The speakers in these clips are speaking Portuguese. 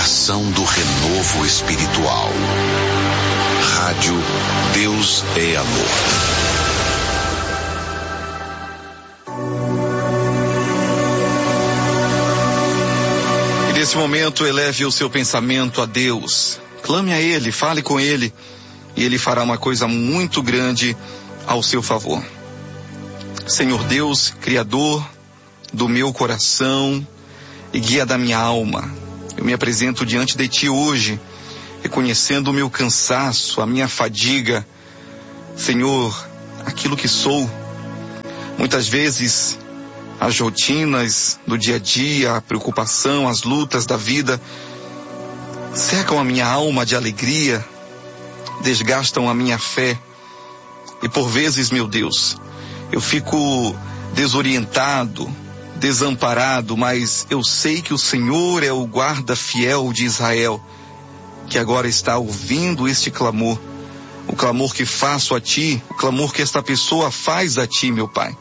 estação do renovo espiritual. Rádio Deus é Amor. E nesse momento eleve o seu pensamento a Deus. Clame a Ele, fale com Ele, e Ele fará uma coisa muito grande ao seu favor. Senhor Deus, Criador do meu coração e guia da minha alma, eu me apresento diante de Ti hoje, reconhecendo o meu cansaço, a minha fadiga. Senhor, aquilo que sou. Muitas vezes, as rotinas do dia a dia, a preocupação, as lutas da vida, secam a minha alma de alegria, desgastam a minha fé. E por vezes, meu Deus, eu fico desorientado, desamparado, mas eu sei que o Senhor é o guarda fiel de Israel, que agora está ouvindo este clamor, o clamor que faço a Ti, o clamor que esta pessoa faz a Ti, meu Pai.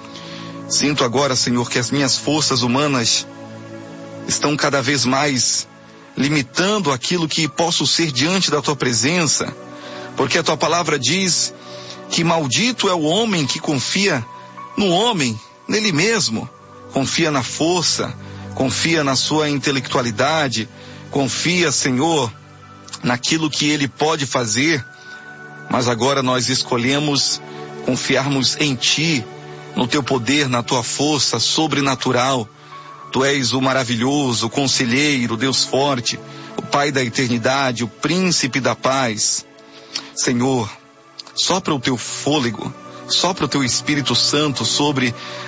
Sinto agora, Senhor, que as minhas forças humanas estão cada vez mais limitando aquilo que posso ser diante da Tua presença, porque a Tua palavra diz que maldito é o homem que confia no homem, nele mesmo, confia na força, confia na sua intelectualidade, confia, Senhor, naquilo que Ele pode fazer, mas agora nós escolhemos confiarmos em Ti, no Teu poder, na Tua força sobrenatural. Tu és o maravilhoso, o conselheiro, Deus forte, o Pai da eternidade, o príncipe da paz. Senhor, sopra o Teu fôlego, sopra o Teu Espírito Santo sobre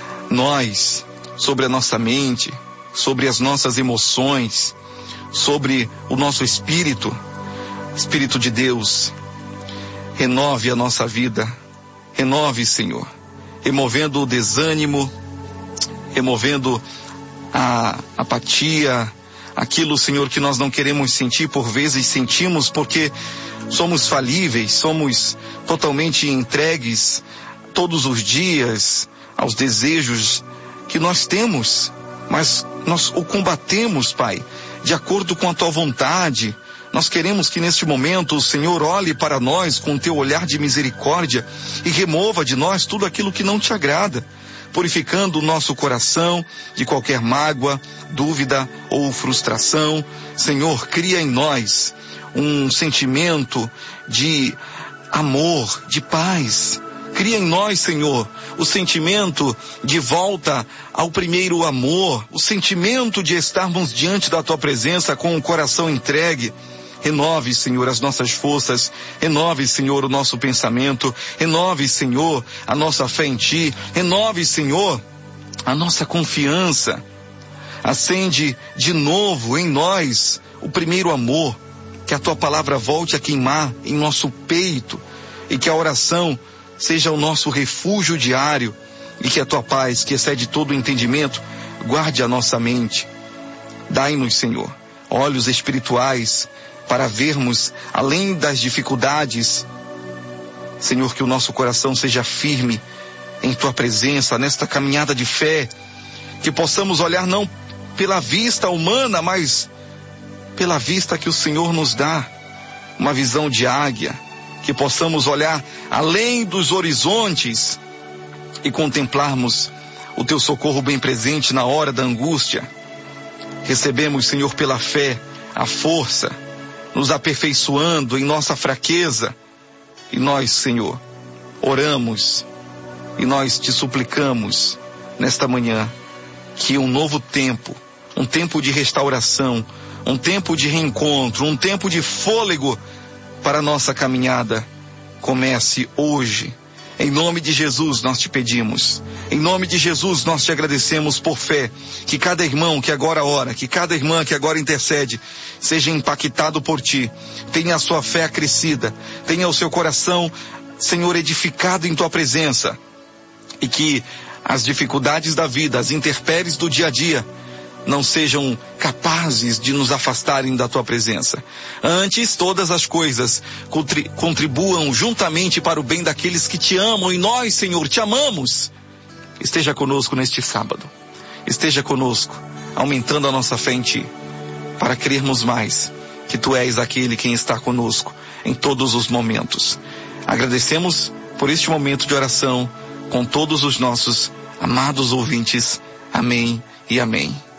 nós, sobre a nossa mente, sobre as nossas emoções, sobre o nosso espírito. Espírito de Deus, renove a nossa vida, renove, Senhor, removendo o desânimo, removendo a apatia, aquilo, Senhor, que nós não queremos sentir, por vezes sentimos porque somos falíveis, somos totalmente entregues todos os dias aos desejos que nós temos, mas nós o combatemos, Pai, de acordo com a Tua vontade. Nós queremos que neste momento o Senhor olhe para nós com o Teu olhar de misericórdia e remova de nós tudo aquilo que não Te agrada, purificando o nosso coração de qualquer mágoa, dúvida ou frustração. Senhor, cria em nós um sentimento de amor, de paz. Cria em nós, Senhor, o sentimento de volta ao primeiro amor, o sentimento de estarmos diante da Tua presença com o coração entregue. Renove, Senhor, as nossas forças, renove, Senhor, o nosso pensamento, renove, Senhor, a nossa fé em Ti, renove, Senhor, a nossa confiança. Acende de novo em nós o primeiro amor, que a Tua palavra volte a queimar em nosso peito e que a oração seja o nosso refúgio diário e que a Tua paz, que excede todo o entendimento, guarde a nossa mente. Dai-nos, Senhor, olhos espirituais para vermos além das dificuldades. Senhor, que o nosso coração seja firme em Tua presença, nesta caminhada de fé, que possamos olhar não pela vista humana, mas pela vista que o Senhor nos dá, uma visão de águia, que possamos olhar além dos horizontes e contemplarmos o Teu socorro bem presente na hora da angústia. Recebemos, Senhor, pela fé, a força, nos aperfeiçoando em nossa fraqueza. E nós, Senhor, oramos e nós Te suplicamos nesta manhã que um novo tempo, um tempo de restauração, um tempo de reencontro, um tempo de fôlego para a nossa caminhada comece hoje. Em nome de Jesus nós Te pedimos, em nome de Jesus nós Te agradecemos por fé, que cada irmão que agora ora, que cada irmã que agora intercede, seja impactado por Ti, tenha a sua fé acrescida, tenha o seu coração, Senhor, edificado em Tua presença, e que as dificuldades da vida, as intempéries do dia a dia, não sejam capazes de nos afastarem da Tua presença. Antes, todas as coisas contribuam juntamente para o bem daqueles que Te amam, e nós, Senhor, Te amamos. Esteja conosco neste sábado. Esteja conosco, aumentando a nossa fé em Ti. para crermos mais que Tu és aquele quem está conosco em todos os momentos. Agradecemos por este momento de oração com todos os nossos amados ouvintes. Amém e amém.